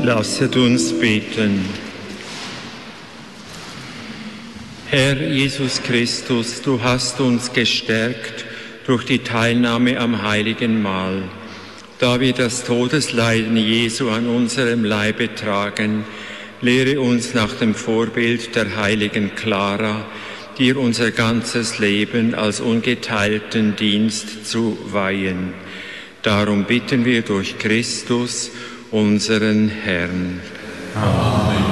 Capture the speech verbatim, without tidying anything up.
Lasset uns beten. Herr Jesus Christus, du hast uns gestärkt durch die Teilnahme am Heiligen Mahl. Da wir das Todesleiden Jesu an unserem Leibe tragen, lehre uns nach dem Vorbild der heiligen Clara, dir unser ganzes Leben als ungeteilten Dienst zu weihen. Darum bitten wir durch Christus, unseren Herrn. Amen.